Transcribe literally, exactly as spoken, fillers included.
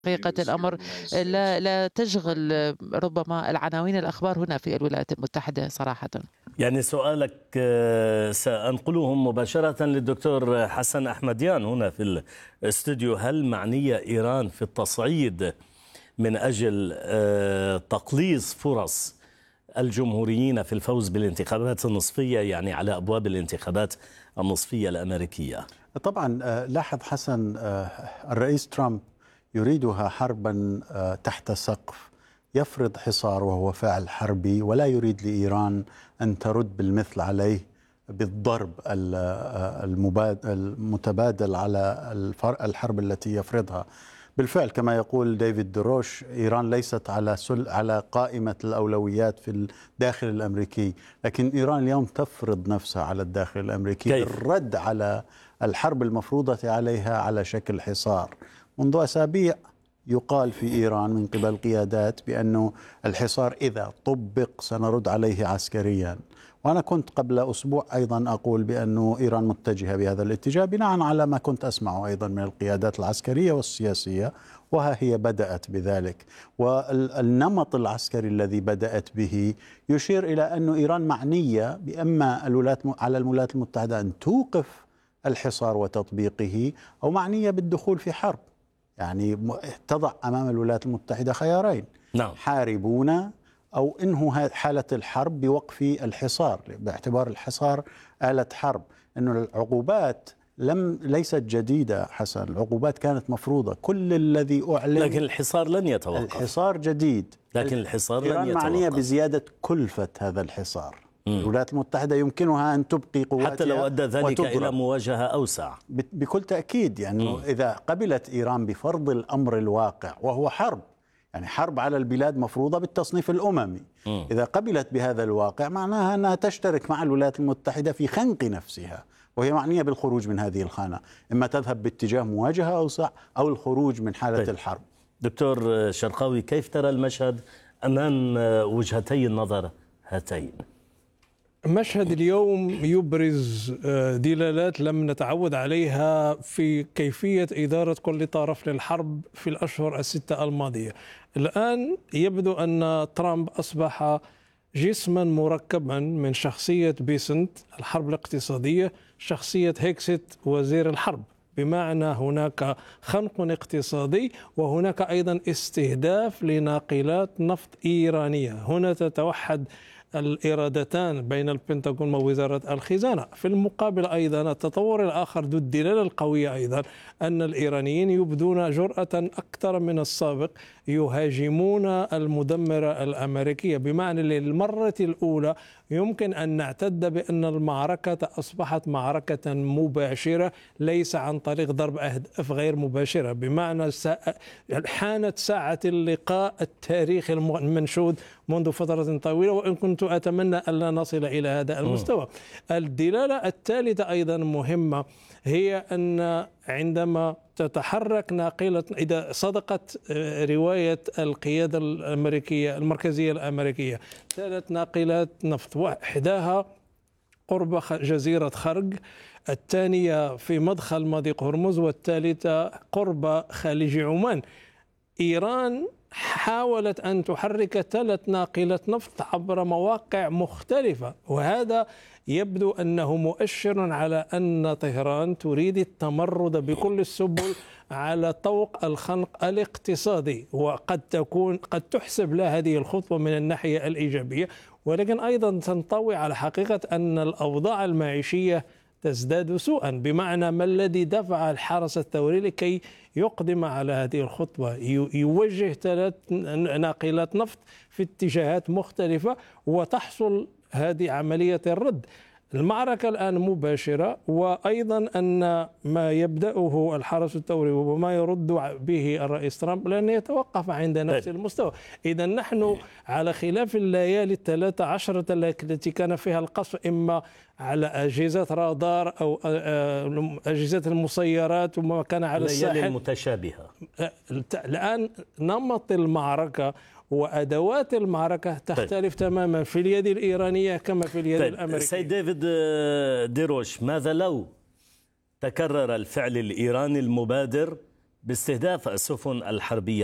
حقيقة الأمر لا لا تشغل ربما العناوين الأخبار هنا في الولايات المتحدة صراحة. يعني سؤالك سأنقله مباشرة للدكتور حسن أحمديان هنا في الاستوديو. هل معنية إيران في التصعيد من أجل تقليص فرص الجمهوريين في الفوز بالانتخابات النصفية، يعني على أبواب الانتخابات النصفية الأمريكية؟ طبعا لاحظ حسن، الرئيس ترامب يريدها حربا تحت سقف، يفرض حصار وهو فاعل حربي، ولا يريد لإيران أن ترد بالمثل عليه بالضرب المتبادل على الحرب التي يفرضها. بالفعل كما يقول ديفيد دروش، إيران ليست على سل على قائمة الأولويات في الداخل الأمريكي، لكن إيران اليوم تفرض نفسها على الداخل الأمريكي كيف؟ الرد على الحرب المفروضة عليها على شكل حصار. منذ أسابيع يقال في إيران من قبل قيادات بأنه الحصار إذا طبق سنرد عليه عسكريا، وأنا كنت قبل أسبوع أيضا أقول بأنه إيران متجهة بهذا الاتجاه بناء على ما كنت أسمعه أيضا من القيادات العسكرية والسياسية، وها هي بدأت بذلك. والنمط العسكري الذي بدأت به يشير إلى أن إيران معنية بأما الولايات على الولايات المتحدة أن توقف الحصار وتطبيقه، أو معنية بالدخول في حرب. يعني تضع أمام الولايات المتحدة خيارين: نعم. حاربونا أو انهوا حالة الحرب بوقف الحصار، باعتبار الحصار آلة حرب. إنه العقوبات لم ليست جديدة حسن، العقوبات كانت مفروضة. كل الذي أعلن، لكن الحصار لن يتوقف. الحصار جديد، لكن الحصار لن يتوقف. معنية بزيادة كلفة هذا الحصار. مم. الولايات المتحدة يمكنها أن تبقي قواتها حتى لو أدى ذلك وتضرب. إلى مواجهة أوسع بكل تأكيد. يعني مم. إذا قبلت إيران بفرض الأمر الواقع وهو حرب، يعني حرب على البلاد مفروضة بالتصنيف الأممي، م. إذا قبلت بهذا الواقع معناها أنها تشترك مع الولايات المتحدة في خنق نفسها، وهي معنية بالخروج من هذه الخانة، إما تذهب باتجاه مواجهة أوسع أو الخروج من حالة طيب. الحرب. دكتور شرقاوي، كيف ترى المشهد أمام وجهتي النظر هاتين؟ مشهد اليوم يبرز دلالات لم نتعود عليها في كيفية إدارة كل طرف للحرب في الأشهر الستة الماضية. الآن يبدو أن ترامب أصبح جسما مركبا من شخصية بيسنت الحرب الاقتصادية، شخصية هيكسيت وزير الحرب، بمعنى هناك خنق اقتصادي وهناك أيضا استهداف لناقلات نفط إيرانية. هنا تتوحد الإرادتان بين البنتاغون ووزارة الخزانة. في المقابل أيضا التطور الآخر ذو الدلالة القوية أيضا أن الإيرانيين يبدون جرأة أكثر من السابق، يهاجمون المدمرة الأمريكية، بمعنى للمرة الأولى يمكن أن نعتد بأن المعركة أصبحت معركة مباشرة ليس عن طريق ضرب أهداف غير مباشرة، بمعنى حانت ساعة اللقاء التاريخي المنشود منذ فترة طويلة، وإن كنت أتمنى أن لا نصل إلى هذا المستوى. الدلالة الثالثة أيضا مهمة، هي أن عندما تتحرك ناقلة، إذا صدقت رواية القيادة الأمريكية المركزية الأمريكية، ثلاث ناقلات نفط، إحداها قرب جزيرة خرق، الثانية في مدخل مضيق هرمز، والثالثة قرب خليج عمان. إيران حاولت أن تحرك ثلاث ناقلات نفط عبر مواقع مختلفة، وهذا يبدو أنه مؤشر على أن طهران تريد التمرد بكل السبل على طوق الخنق الاقتصادي، وقد تكون قد تحسب لها هذه الخطوة من الناحية الإيجابية، ولكن أيضا تنطوي على حقيقة أن الأوضاع المعيشية تزداد سوءا، بمعنى ما الذي دفع الحرس الثوري لكي يقدم على هذه الخطوة؟ يوجه ثلاث ناقلات نفط في اتجاهات مختلفة وتحصل هذه عملية الرد. المعركة الآن مباشرة، وأيضا أن ما يبدأه الحرس الثوري وما يرد به الرئيس ترامب لن يتوقف عند نفس المستوى. إذا نحن على خلاف الليالي الثلاثة عشرة التي كان فيها القصف إما على أجهزة رادار أو أجهزة المسيرات وما كان على الساحل المتشابهة، الآن نمط المعركة وأدوات المعركة تختلف طيب. تماما في اليد الإيرانية كما في اليد طيب. الأمريكية. سيد ديفيد ديروش، ماذا لو تكرر الفعل الإيراني المبادر باستهداف السفن الحربية